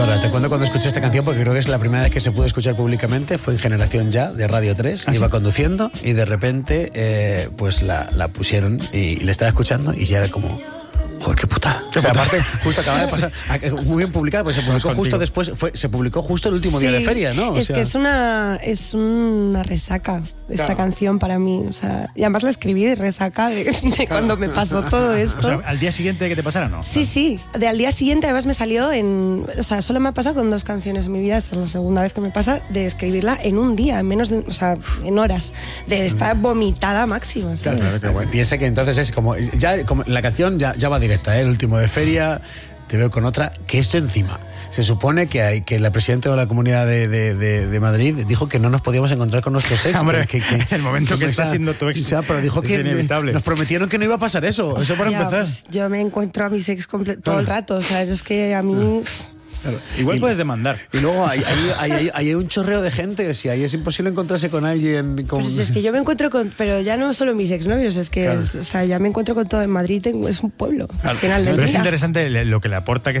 Dora, te cuento cuando escuché esta canción porque creo que es la primera vez que se pudo escuchar públicamente. Fue en Generación Ya, de Radio 3. Iba conduciendo y de repente pues la pusieron y le estaba escuchando y ya era como... Joder, qué puta. O sea, aparte, justo acaba de pasar, muy bien publicada, pues se publicó justo después, se publicó justo el último día de feria, ¿no? Es que es una resaca esta canción para mí. O sea, y además la escribí de resaca de cuando me pasó todo esto. O sea, ¿al día siguiente de que te pasara, no? Sí. Al día siguiente además me salió o sea, solo me ha pasado con 2 canciones en mi vida. Esta es la segunda vez que me pasa de escribirla en un día, en menos de, o sea, en horas. De estar vomitada máxima, ¿sabes? Claro, bueno. Piensa que entonces es como la canción ya va directa, el último de feria, te veo con otra, que esto encima. Se supone que la presidenta de la Comunidad de Madrid dijo que no nos podíamos encontrar con nuestros ex. Hombre, el momento que está siendo tu ex pero dijo que inevitable. Nos prometieron que no iba a pasar eso. Eso para empezar. Pues yo me encuentro a mis ex todo el rato. O sea, es que a mí... Claro. Igual puedes demandar. Y luego hay un chorreo de gente. Si ahí es imposible encontrarse con alguien. Pero si es que yo me encuentro con... Pero ya no solo mis exnovios, es que o sea, ya me encuentro con todo en Madrid. Es un pueblo al final del día. Pero es interesante lo que le aporta que